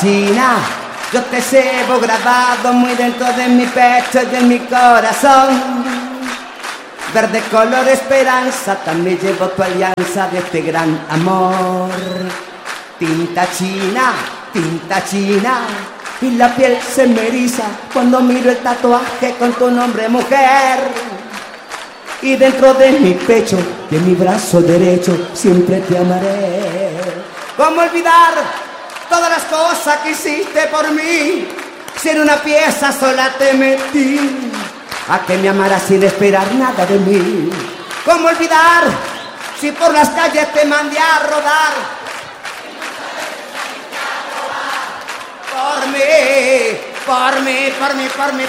China, yo te llevo grabado muy dentro de mi pecho y en mi corazón. Verde color esperanza, también llevo tu alianza de este gran amor. Tinta china, y la piel se me eriza cuando miro el tatuaje con tu nombre, mujer. Y dentro de mi pecho, de mi brazo derecho, siempre te amaré. ¿Cómo olvidar todas las cosas que hiciste por mí? Si en una pieza sola te metí, a que me amaras sin esperar nada de mí. ¿Cómo olvidar si por las calles te mandé a rodar? Por mí, por mí, por mí, por mí,